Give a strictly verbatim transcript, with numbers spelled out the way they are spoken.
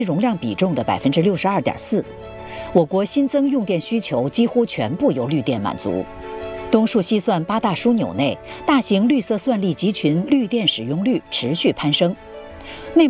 容量比重的百分之六十二点四。我国新增用电需求几乎全部由绿电满足。东数西算八大枢纽内，大型绿色算力集群绿电使用率持续攀升。内